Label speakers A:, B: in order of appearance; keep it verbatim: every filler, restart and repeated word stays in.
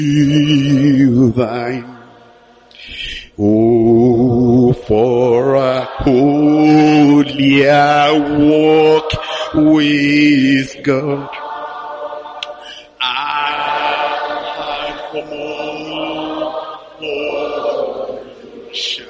A: thine. Oh, for a holier walk with God. I come on, Lord,